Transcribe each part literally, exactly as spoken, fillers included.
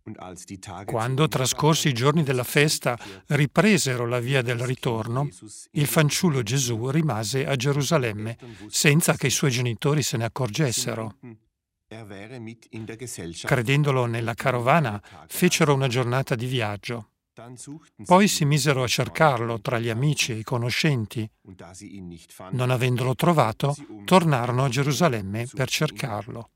Quando, trascorsi i giorni della festa, ripresero la via del ritorno, il fanciullo Gesù rimase a Gerusalemme senza che i suoi genitori se ne accorgessero. Credendolo nella carovana, fecero una giornata di viaggio. Poi si misero a cercarlo tra gli amici e i conoscenti. Non avendolo trovato, tornarono a Gerusalemme per cercarlo.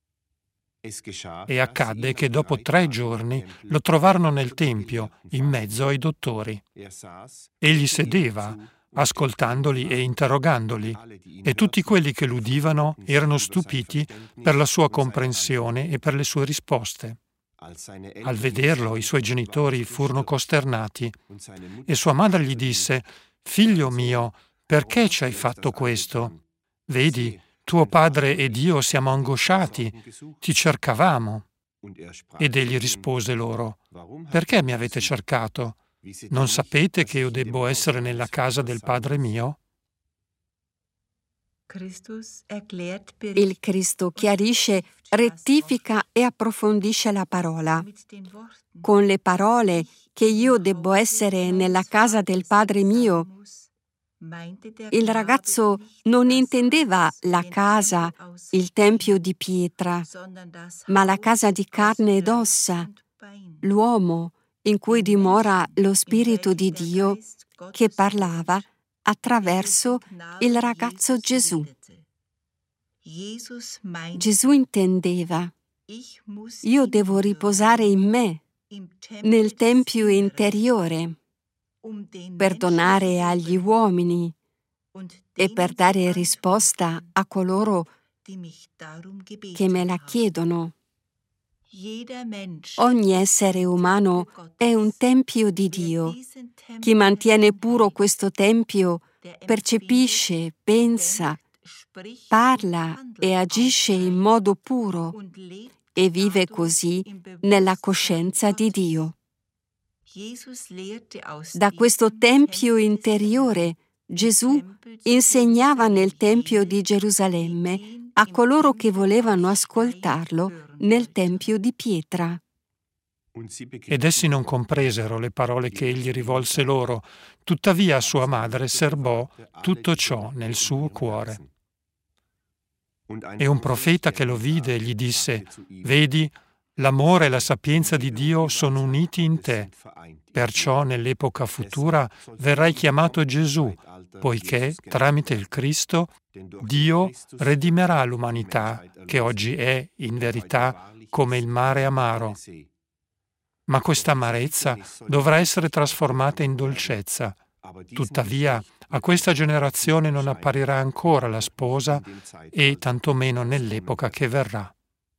E accadde che dopo tre giorni lo trovarono nel tempio, in mezzo ai dottori. Egli sedeva, ascoltandoli e interrogandoli, e tutti quelli che l'udivano erano stupiti per la sua comprensione e per le sue risposte. Al vederlo, i suoi genitori furono costernati, e sua madre gli disse: «Figlio mio, perché ci hai fatto questo? Vedi, tuo padre ed io siamo angosciati, ti cercavamo». Ed egli rispose loro: «Perché mi avete cercato? Non sapete che io debbo essere nella casa del Padre mio?» Il Cristo chiarisce, rettifica e approfondisce la parola. Con le parole che io debbo essere nella casa del Padre mio, il ragazzo non intendeva la casa, il tempio di pietra, ma la casa di carne ed ossa, l'uomo in cui dimora lo Spirito di Dio che parlava attraverso il ragazzo Gesù. Gesù intendeva: io devo riposare in me, nel tempio interiore, per donare agli uomini e per dare risposta a coloro che me la chiedono. Ogni essere umano è un tempio di Dio. Chi mantiene puro questo tempio percepisce, pensa, parla e agisce in modo puro e vive così nella coscienza di Dio. Da questo tempio interiore Gesù insegnava nel Tempio di Gerusalemme a coloro che volevano ascoltarlo nel Tempio di pietra. Ed essi non compresero le parole che egli rivolse loro, tuttavia sua madre serbò tutto ciò nel suo cuore. E un profeta che lo vide gli disse: «Vedi, l'amore e la sapienza di Dio sono uniti in te, perciò nell'epoca futura verrai chiamato Gesù, poiché tramite il Cristo Dio redimerà l'umanità che oggi è, in verità, come il mare amaro. Ma questa amarezza dovrà essere trasformata in dolcezza. Tuttavia, a questa generazione non apparirà ancora la sposa e tantomeno nell'epoca che verrà».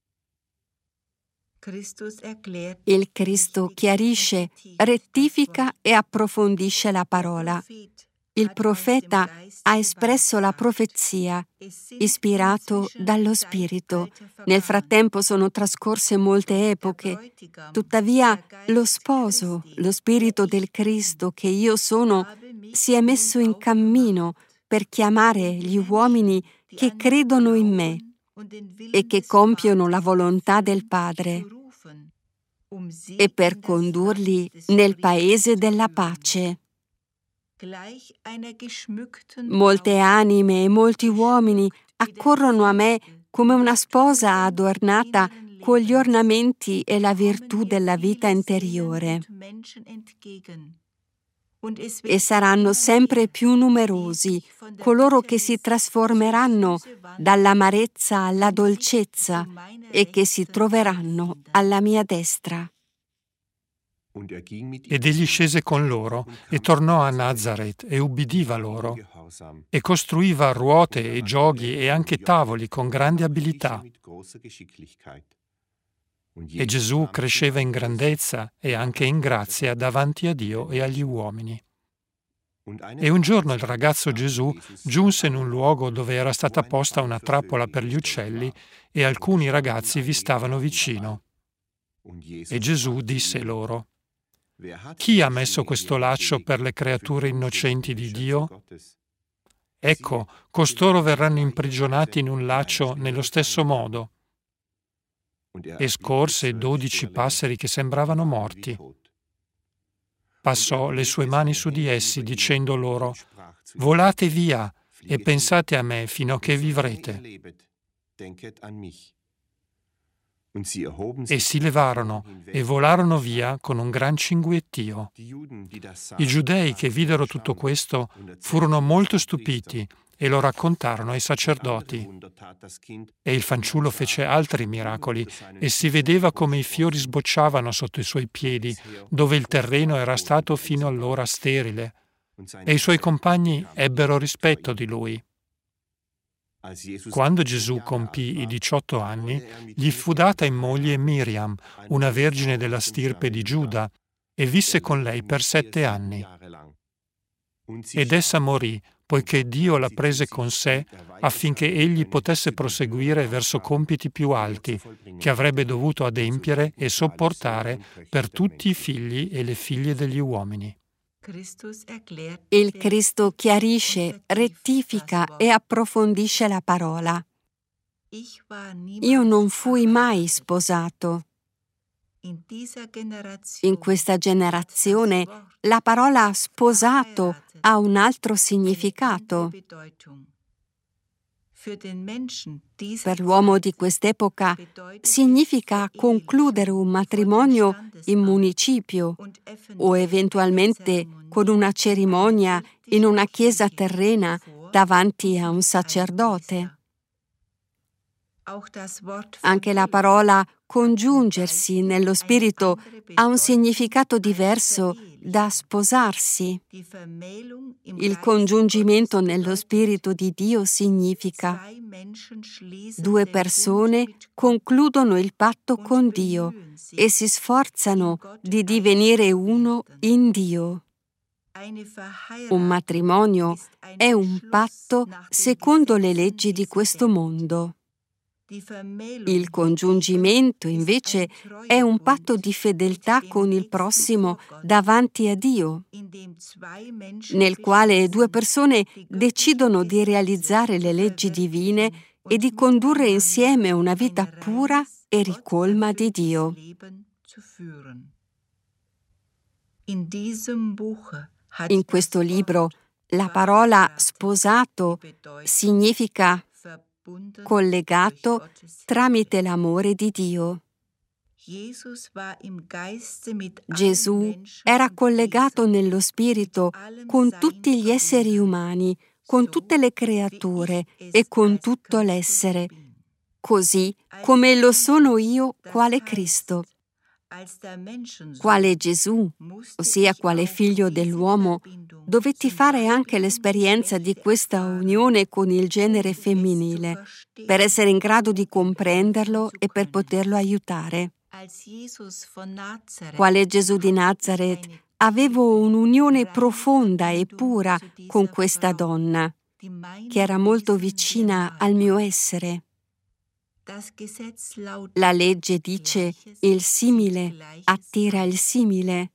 Il Cristo chiarisce, rettifica e approfondisce la parola. Il profeta ha espresso la profezia, ispirato dallo Spirito. Nel frattempo sono trascorse molte epoche. Tuttavia, lo sposo, lo Spirito del Cristo che io sono, si è messo in cammino per chiamare gli uomini che credono in me e che compiono la volontà del Padre, e per condurli nel paese della pace. Molte anime e molti uomini accorrono a me come una sposa adornata con gli ornamenti e la virtù della vita interiore. E saranno sempre più numerosi coloro che si trasformeranno dall'amarezza alla dolcezza e che si troveranno alla mia destra. Ed egli scese con loro e tornò a Nazaret e ubbidiva loro e costruiva ruote e gioghi e anche tavoli con grande abilità. E Gesù cresceva in grandezza e anche in grazia davanti a Dio e agli uomini. E un giorno il ragazzo Gesù giunse in un luogo dove era stata posta una trappola per gli uccelli e alcuni ragazzi vi stavano vicino. E Gesù disse loro: «Chi ha messo questo laccio per le creature innocenti di Dio? Ecco, costoro verranno imprigionati in un laccio nello stesso modo». e scorse dodici passeri che sembravano morti. Passò le sue mani su di essi, dicendo loro: «Volate via e pensate a me fino a che vivrete». E si levarono e volarono via con un gran cinguettio. I giudei che videro tutto questo furono molto stupiti e lo raccontarono ai sacerdoti. E il fanciullo fece altri miracoli e si vedeva come i fiori sbocciavano sotto i suoi piedi, dove il terreno era stato fino allora sterile. E i suoi compagni ebbero rispetto di lui. Quando Gesù compì i diciotto anni, gli fu data in moglie Miriam, una vergine della stirpe di Giuda, e visse con lei per sette anni. Ed essa morì, poiché Dio la prese con sé affinché egli potesse proseguire verso compiti più alti, che avrebbe dovuto adempiere e sopportare per tutti i figli e le figlie degli uomini. Il Cristo chiarisce, rettifica e approfondisce la parola. Io non fui mai sposato. In questa generazione la parola sposato ha un altro significato. Per l'uomo di quest'epoca significa concludere un matrimonio in municipio o eventualmente con una cerimonia in una chiesa terrena davanti a un sacerdote. Anche la parola congiungersi nello spirito ha un significato diverso da sposarsi. Il congiungimento nello spirito di Dio significa due persone concludono il patto con Dio e si sforzano di divenire uno in Dio. Un matrimonio è un patto secondo le leggi di questo mondo. Il congiungimento, invece, è un patto di fedeltà con il prossimo davanti a Dio, nel quale due persone decidono di realizzare le leggi divine e di condurre insieme una vita pura e ricolma di Dio. In questo libro, la parola sposato significa collegato tramite l'amore di Dio. Gesù era collegato nello spirito con tutti gli esseri umani, con tutte le creature e con tutto l'essere, così come lo sono io quale Cristo. Quale Gesù, ossia quale figlio dell'uomo, dovetti fare anche l'esperienza di questa unione con il genere femminile, per essere in grado di comprenderlo e per poterlo aiutare. Quale Gesù di Nazaret, avevo un'unione profonda e pura con questa donna, che era molto vicina al mio essere. La legge dice: il simile attira il simile.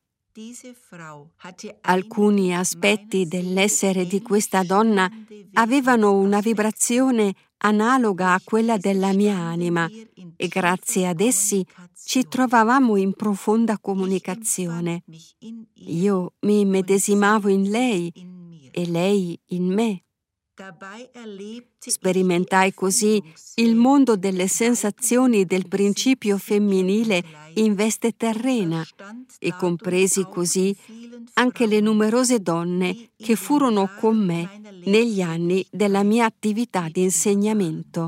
Alcuni aspetti dell'essere di questa donna avevano una vibrazione analoga a quella della mia anima e grazie ad essi ci trovavamo in profonda comunicazione. Io mi immedesimavo in lei e lei in me. Sperimentai così il mondo delle sensazioni del principio femminile in veste terrena e compresi così anche le numerose donne che furono con me negli anni della mia attività di insegnamento.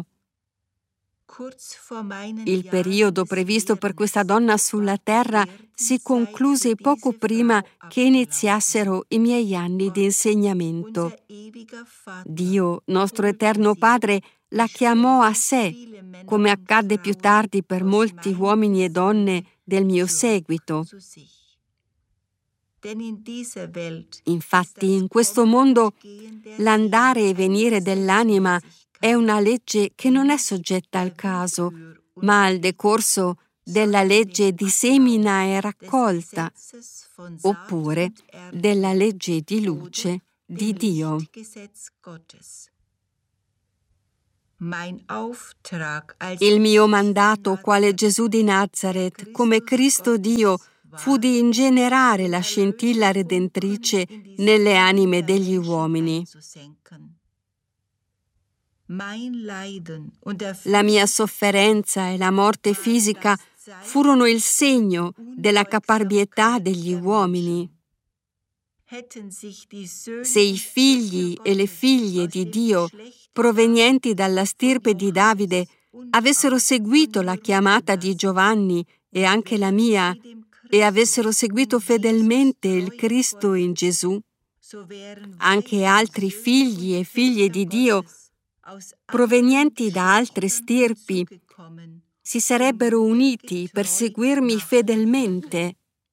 Il periodo previsto per questa donna sulla terra si concluse poco prima che iniziassero i miei anni di insegnamento. Dio, nostro eterno Padre, la chiamò a sé, come accadde più tardi per molti uomini e donne del mio seguito. Infatti, in questo mondo, l'andare e venire dell'anima è una legge che non è soggetta al caso, ma al decorso della legge di semina e raccolta, oppure della legge di luce di Dio. Il mio mandato quale Gesù di Nazaret, come Cristo Dio, fu di ingenerare la scintilla redentrice nelle anime degli uomini. La mia sofferenza e la morte fisica furono il segno della caparbietà degli uomini. Se i figli e le figlie di Dio, provenienti dalla stirpe di Davide, avessero seguito la chiamata di Giovanni e anche la mia, e avessero seguito fedelmente il Cristo in Gesù, anche altri figli e figlie di Dio, provenienti da altre stirpi, si sarebbero uniti per seguirmi fedelmente.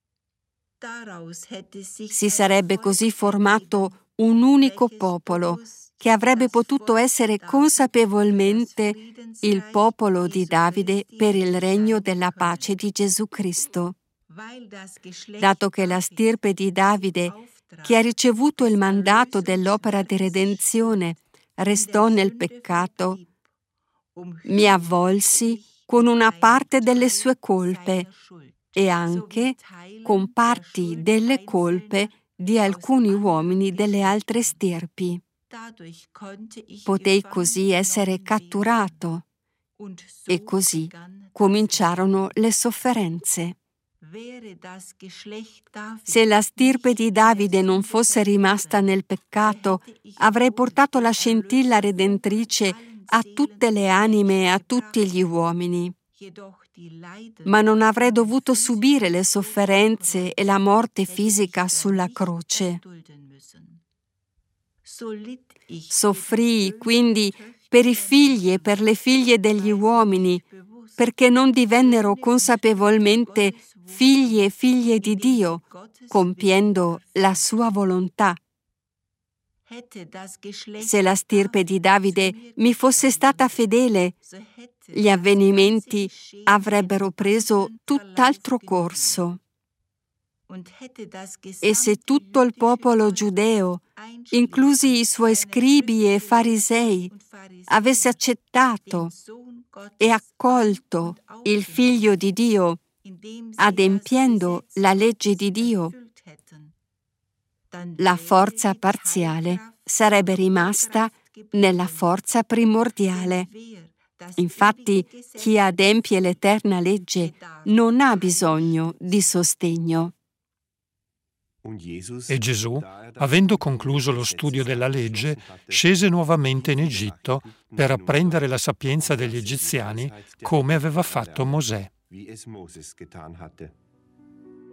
Si sarebbe così formato un unico popolo che avrebbe potuto essere consapevolmente il popolo di Davide per il regno della pace di Gesù Cristo. Dato che la stirpe di Davide, che ha ricevuto il mandato dell'opera di redenzione, restò nel peccato, mi avvolsi con una parte delle sue colpe e anche con parti delle colpe di alcuni uomini delle altre stirpi. Potei così essere catturato e così cominciarono le sofferenze. Se la stirpe di Davide non fosse rimasta nel peccato, avrei portato la scintilla redentrice a tutte le anime e a tutti gli uomini. Ma non avrei dovuto subire le sofferenze e la morte fisica sulla croce. Soffrii quindi per i figli e per le figlie degli uomini, perché non divennero consapevolmente figli e figlie di Dio, compiendo la sua volontà. Se la stirpe di Davide mi fosse stata fedele, gli avvenimenti avrebbero preso tutt'altro corso. E se tutto il popolo giudeo, inclusi i suoi scribi e farisei, avesse accettato e accolto il Figlio di Dio, adempiendo la legge di Dio, la forza parziale sarebbe rimasta nella forza primordiale. Infatti, chi adempie l'eterna legge non ha bisogno di sostegno. E Gesù, avendo concluso lo studio della legge, scese nuovamente in Egitto per apprendere la sapienza degli egiziani come aveva fatto Mosè.